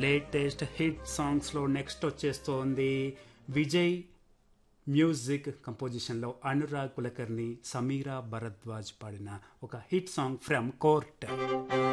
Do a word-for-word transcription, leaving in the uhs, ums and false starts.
Latest hit సాంగ్స్లో next వచ్చేస్తోంది Vijay music కంపోజిషన్లో Anurag Kulkarni Sameera Bharadwaj పాడిన ఒక హిట్ సాంగ్ ఫ్రమ్ కోర్ట్.